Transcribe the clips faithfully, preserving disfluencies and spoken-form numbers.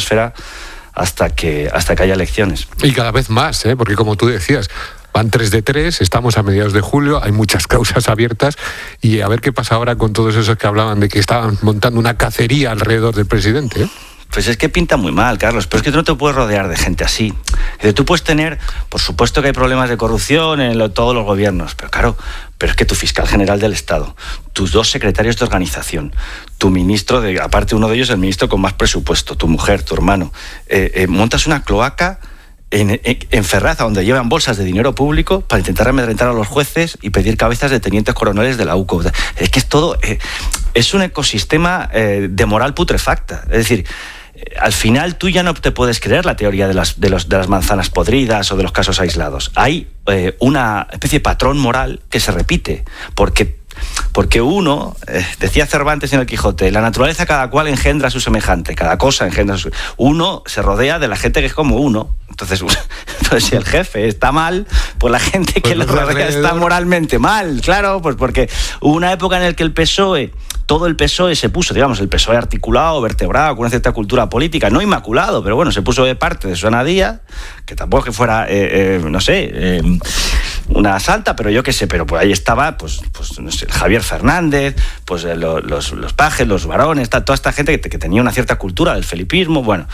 estratosfera hasta que, hasta que haya elecciones. Y cada vez más, ¿eh? Porque como tú decías, van tres de tres, estamos a mediados de julio, hay muchas causas abiertas y a ver qué pasa ahora con todos esos que hablaban de que estaban montando una cacería alrededor del presidente, ¿eh? Pues es que pinta muy mal, Carlos, pero es que tú no te puedes rodear de gente así. Tú puedes tener, por supuesto que hay problemas de corrupción en lo, todos los gobiernos, pero claro, pero es que tu fiscal general del Estado, tus dos secretarios de organización, tu ministro, de, aparte uno de ellos el ministro con más presupuesto, tu mujer, tu hermano, eh, eh, montas una cloaca en, en, en Ferraz, donde llevan bolsas de dinero público para intentar amedrentar a los jueces y pedir cabezas de tenientes coroneles de la U C O. Es que es todo, eh, es un ecosistema eh, de moral putrefacta, es decir, al final tú ya no te puedes creer la teoría de las, de los, de las manzanas podridas o de los casos aislados. Hay eh, una especie de patrón moral que se repite, porque, porque uno, eh, decía Cervantes en el Quijote, la naturaleza cada cual engendra a su semejante, cada cosa engendra a su... Uno se rodea de la gente que es como uno. Entonces, pues si el jefe está mal, pues la gente pues que lo rodea está moralmente mal, claro, pues porque hubo una época en la que el P S O E, todo el P S O E se puso, digamos, el P S O E articulado, vertebrado, con una cierta cultura política, no inmaculado, pero bueno, se puso de parte de Susana Díaz, que tampoco es que fuera, eh, eh, no sé, eh, una santa, pero yo qué sé, pero por ahí estaba, pues, pues no sé, Javier Fernández, pues eh, los, los, los pajes, los varones, toda esta gente que, que tenía una cierta cultura del felipismo, bueno,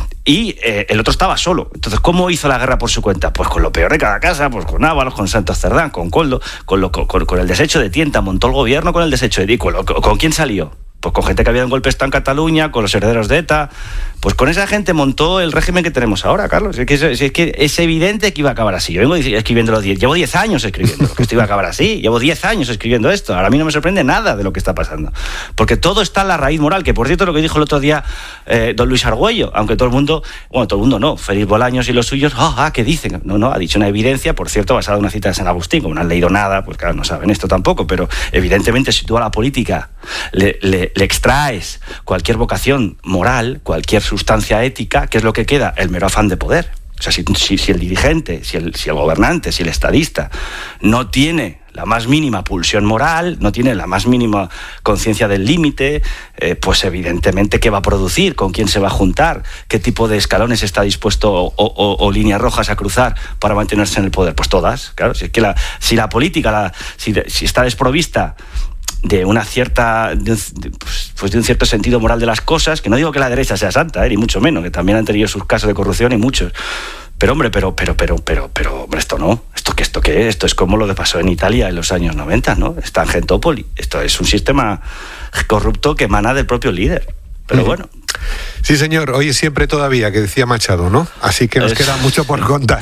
y eh, el otro estaba solo. Entonces, ¿cómo hizo la guerra por su cuenta? Pues con lo peor de cada casa, pues con Ábalos, con Santos Cerdán, con Coldo, con, lo, con, con el desecho de Tienta, montó el gobierno con el desecho de Dículo. ¿Con, ¿Con quién salió? Pues con gente que había dado un golpe de Estado en Cataluña, con los herederos de ETA, pues con esa gente montó el régimen que tenemos ahora, Carlos. Es que es, es, que es evidente que iba a acabar así. Yo vengo escribiendo los diez, llevo diez años escribiendo que esto iba a acabar así, llevo diez años escribiendo esto. Ahora a mí no me sorprende nada de lo que está pasando, porque todo está en la raíz moral, que por cierto lo que dijo el otro día eh, don Luis Argüello, aunque todo el mundo, bueno, todo el mundo no, Félix Bolaños y los suyos, ah, oh, ah, ¿qué dicen? No, no, ha dicho una evidencia, por cierto, basada en una cita de San Agustín, como no han leído nada, pues claro, no saben esto tampoco, pero evidentemente si tú a la política le, le, le extraes cualquier vocación moral, cualquier sustancia ética, ¿qué es lo que queda? El mero afán de poder. O sea, si, si, si el dirigente, si el, si el gobernante, si el estadista no tiene la más mínima pulsión moral, no tiene la más mínima conciencia del límite, eh, pues evidentemente ¿qué va a producir? ¿Con quién se va a juntar? ¿Qué tipo de escalones está dispuesto o, o, o líneas rojas a cruzar para mantenerse en el poder? Pues todas, claro. Si, es que la, si la política, la, si, si está desprovista de una cierta de un, pues de un cierto sentido moral de las cosas, que no digo que la derecha sea santa, ¿eh? Ni mucho menos, que también han tenido sus casos de corrupción y muchos, pero hombre, pero pero pero pero pero hombre, esto no, esto que esto qué es, esto es como lo que pasó en Italia en los años noventa, ¿no? Está en Gentópoli, esto es un sistema corrupto que emana del propio líder. Pero bueno. Sí, señor, hoy es siempre todavía, que decía Machado, ¿no? Así que nos es... queda mucho por contar.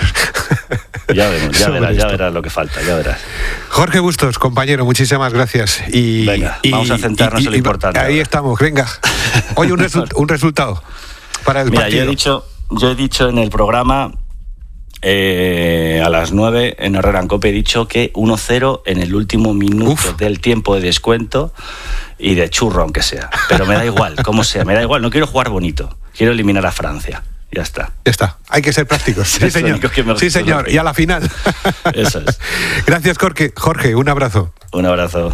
Ya veremos, ya verás, ya verás lo que falta, ya verás. Jorge Bustos, compañero, muchísimas gracias. Y, venga, y, vamos a centrarnos y, en lo importante. Ahí ahora. Estamos, venga. Hoy un, resu- un resultado para el Mira, partido. Yo he dicho, yo he dicho en el programa, eh, a las nueve, en Herrera en Cope, he dicho que uno cero en el último minuto Uf. del tiempo de descuento y de churro, aunque sea. Pero me da igual, como sea, me da igual. No quiero jugar bonito, quiero eliminar a Francia. Ya está. Ya está. Hay que ser prácticos. Sí, señor. Sí, señor. Y a la final. Eso es. Gracias, Jorge. Jorge, un abrazo. Un abrazo.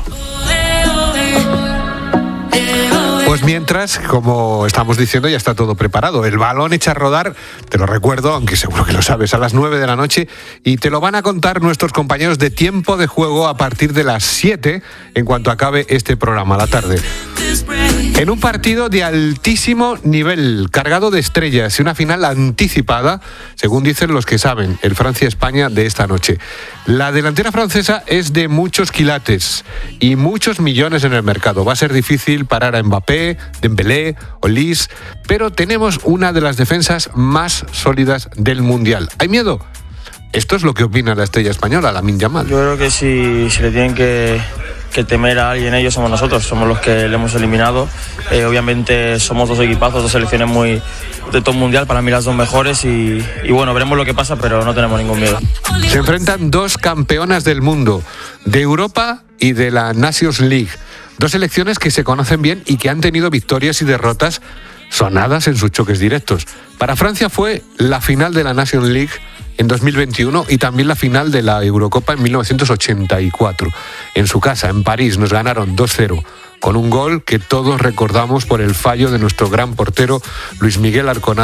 Pues mientras, como estamos diciendo, ya está todo preparado. El balón echa a rodar, te lo recuerdo, aunque seguro que lo sabes, a las nueve de la noche, y te lo van a contar nuestros compañeros de Tiempo de Juego a partir de las siete, en cuanto acabe este programa a la tarde. En un partido de altísimo nivel, cargado de estrellas y una final anticipada, según dicen los que saben, el Francia-España de esta noche. La delantera francesa es de muchos quilates y muchos millones en el mercado. Va a ser difícil parar a Mbappé, Dembélé, Olise, pero tenemos una de las defensas más sólidas del Mundial. ¿Hay miedo? Esto es lo que opina la estrella española, Lamine Yamal. Yo creo que si, si le tienen que... que temer a alguien, ellos somos nosotros, somos los que le hemos eliminado. Eh, obviamente somos dos equipazos, dos selecciones muy de top mundial, para mí las dos mejores y, y bueno, veremos lo que pasa, pero no tenemos ningún miedo. Se enfrentan dos campeonas del mundo, de Europa y de la Nations League, dos selecciones que se conocen bien y que han tenido victorias y derrotas sonadas en sus choques directos. Para Francia fue la final de la Nations League en dos mil veintiuno y también la final de la Eurocopa en mil novecientos ochenta y cuatro. En su casa, en París, nos ganaron dos cero, con un gol que todos recordamos por el fallo de nuestro gran portero Luis Miguel Arconada.